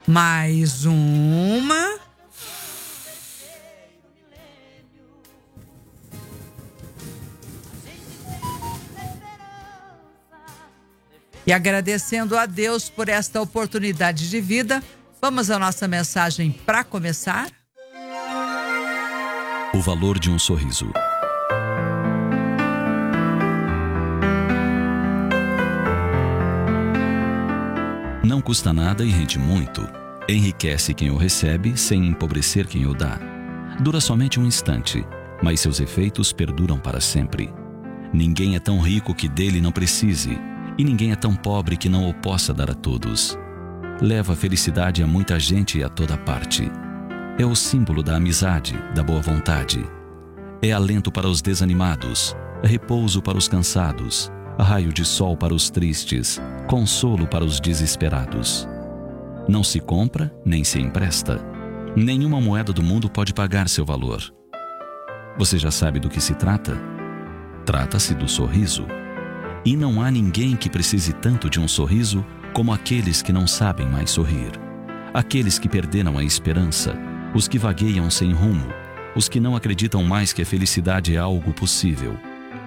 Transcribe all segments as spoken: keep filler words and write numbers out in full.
Mais uma. E agradecendo a Deus por esta oportunidade de vida, vamos à nossa mensagem para começar. O valor de um sorriso. Não custa nada e rende muito. Enriquece quem o recebe sem empobrecer quem o dá. Dura somente um instante, mas seus efeitos perduram para sempre. Ninguém é tão rico que dele não precise, e ninguém é tão pobre que não o possa dar a todos. Leva felicidade a muita gente e a toda parte. É o símbolo da amizade, da boa vontade. É alento para os desanimados, repouso para os cansados, raio de sol para os tristes, consolo para os desesperados. Não se compra, nem se empresta. Nenhuma moeda do mundo pode pagar seu valor. Você já sabe do que se trata? Trata-se do sorriso. E não há ninguém que precise tanto de um sorriso como aqueles que não sabem mais sorrir. Aqueles que perderam a esperança, os que vagueiam sem rumo, os que não acreditam mais que a felicidade é algo possível.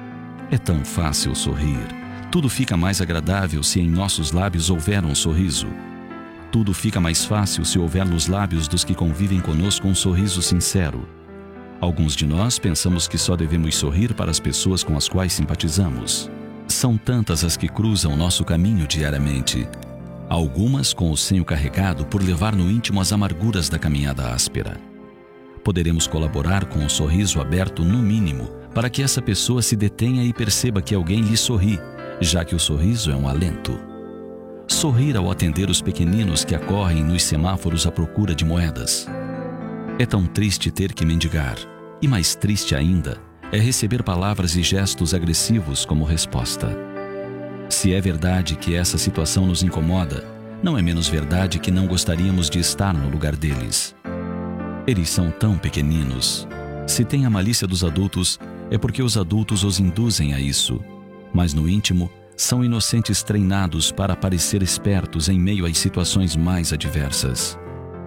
É tão fácil sorrir. Tudo fica mais agradável se em nossos lábios houver um sorriso. Tudo fica mais fácil se houver nos lábios dos que convivem conosco um sorriso sincero. Alguns de nós pensamos que só devemos sorrir para as pessoas com as quais simpatizamos. São tantas as que cruzam nosso caminho diariamente. Algumas com o senho carregado por levar no íntimo as amarguras da caminhada áspera. Poderemos colaborar com um sorriso aberto no mínimo, para que essa pessoa se detenha e perceba que alguém lhe sorri, já que o sorriso é um alento. Sorrir ao atender os pequeninos que acorrem nos semáforos à procura de moedas. É tão triste ter que mendigar, e mais triste ainda é receber palavras e gestos agressivos como resposta. Se é verdade que essa situação nos incomoda, não é menos verdade que não gostaríamos de estar no lugar deles. Eles são tão pequeninos. Se tem a malícia dos adultos, é porque os adultos os induzem a isso. Mas no íntimo, são inocentes treinados para parecer espertos em meio às situações mais adversas.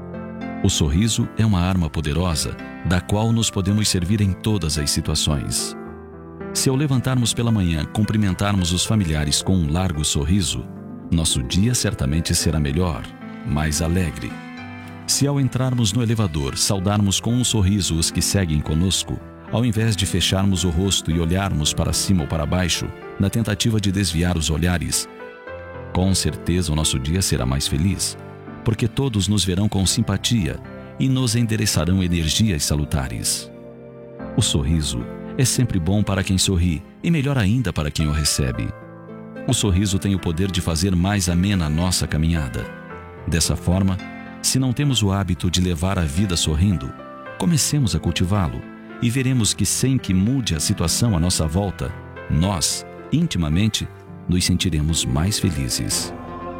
O sorriso é uma arma poderosa, da qual nos podemos servir em todas as situações. Se ao levantarmos pela manhã cumprimentarmos os familiares com um largo sorriso, nosso dia certamente será melhor, mais alegre. Se ao entrarmos no elevador saudarmos com um sorriso os que seguem conosco, ao invés de fecharmos o rosto e olharmos para cima ou para baixo, na tentativa de desviar os olhares, com certeza o nosso dia será mais feliz, porque todos nos verão com simpatia e nos endereçarão energias salutares. O sorriso é sempre bom para quem sorri e melhor ainda para quem o recebe. O sorriso tem o poder de fazer mais amena a nossa caminhada. Dessa forma, se não temos o hábito de levar a vida sorrindo, comecemos a cultivá-lo e veremos que sem que mude a situação à nossa volta, nós, intimamente, nos sentiremos mais felizes.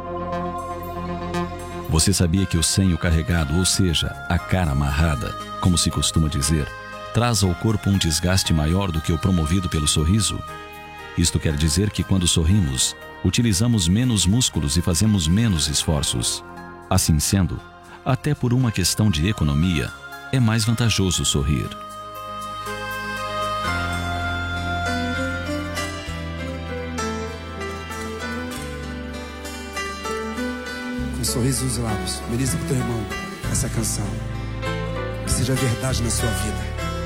Você sabia que o senho carregado, ou seja, a cara amarrada, como se costuma dizer, traz ao corpo um desgaste maior do que o promovido pelo sorriso? Isto quer dizer que quando sorrimos, utilizamos menos músculos e fazemos menos esforços. Assim sendo, até por uma questão de economia, é mais vantajoso sorrir. Um sorriso nos lábios. Belize pro teu irmão essa canção. Que seja verdade na sua vida.